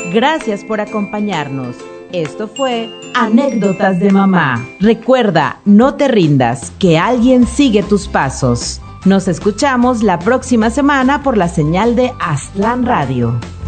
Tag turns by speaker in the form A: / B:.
A: Gracias por acompañarnos. Esto fue Anécdotas de Mamá. Recuerda, no te rindas, que alguien sigue tus pasos. Nos escuchamos la próxima semana por la señal de Aztlán Radio.